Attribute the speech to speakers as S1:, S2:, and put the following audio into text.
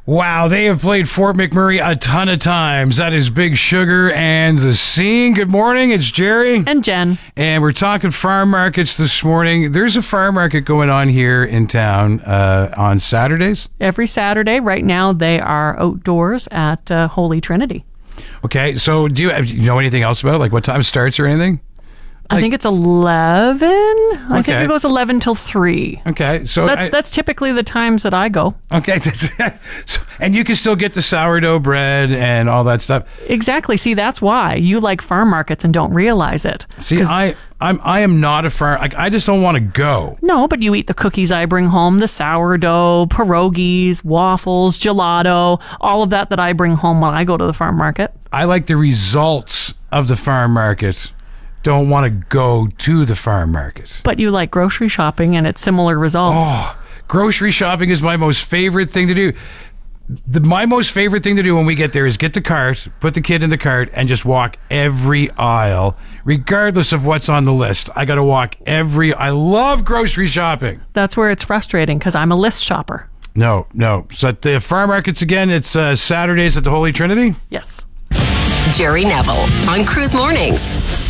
S1: Wow, they have played Fort McMurray a ton of times. That is Big Sugar and the Scene. Good morning, it's Jerry.
S2: And Jen.
S1: And we're talking farm markets this morning. There's a farm market going on here in town on Saturdays.
S2: Every Saturday. Right now, they are outdoors at Holy Trinity.
S1: Okay, so do you know anything else about it? Like what time it starts or anything?
S2: I think it's 11. I think it goes 11 till 3.
S1: Okay, so
S2: that's typically the times that I go.
S1: Okay, and you can still get the sourdough bread and all that stuff.
S2: Exactly. See, that's why you like farm markets and don't realize it.
S1: See, I am not a farm. Like, I just don't want to go.
S2: No, but you eat the cookies I bring home, the sourdough, pierogies, waffles, gelato, all of that I bring home when I go to the farm market.
S1: I like the results of the farm market. Don't want to go to the farm market.
S2: But you like grocery shopping and it's similar results.
S1: Oh, grocery shopping is my most favorite thing to do. My most favorite thing to do when we get there is get the cart, put the kid in the cart, and just walk every aisle, regardless of what's on the list. I got to walk I love grocery shopping.
S2: That's where it's frustrating because I'm a list shopper.
S1: No. So at the farm markets again, it's Saturdays at the Holy Trinity?
S2: Yes.
S3: Jerry Neville on Cruise Mornings.